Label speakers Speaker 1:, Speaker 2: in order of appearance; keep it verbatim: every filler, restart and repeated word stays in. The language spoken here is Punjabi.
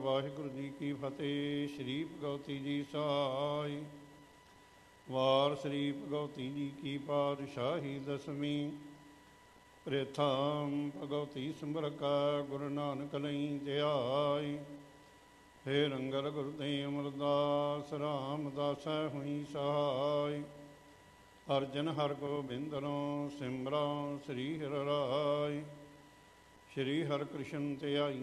Speaker 1: ਵਾਹਿਗੁਰੂ ਜੀ ਕੀ ਫਤਿਹ। ਸ਼੍ਰੀ ਭਗਵਤੀ ਜੀ ਸਹਾਈ। ਵਾਰ ਸ਼੍ਰੀ ਭਗਵਤੀ ਜੀ ਕੀ ਪਾਤਸ਼ਾਹੀ ਦਸਵੀਂ। ਪ੍ਰਥਮ ਭਗਵਤੀ ਸਿਮਰਕਾ ਗੁਰੂ ਨਾਨਕ ਲਈ ਧਿਆਈ। ਹੇ ਰੰਗਲ ਗੁਰਦੇਵ ਅਮਰਦਾਸ ਰਾਮਦਾਸੈ ਹੋਈ ਸਹਾਈ। ਅਰਜਨ ਹਰ ਗੋਬਿੰਦਨੋ ਸਿਮਰਾ ਸ੍ਰੀ ਹਰਿ ਰਾਇ। ਸ਼੍ਰੀ ਹਰਿ ਕ੍ਰਿਸ਼ਨ ਧਿਆਈ